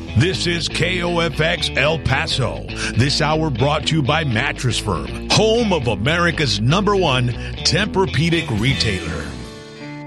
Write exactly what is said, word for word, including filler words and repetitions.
This is K O F X El Paso. This hour brought to you by Mattress Firm, home of America's number one Tempur-Pedic retailer.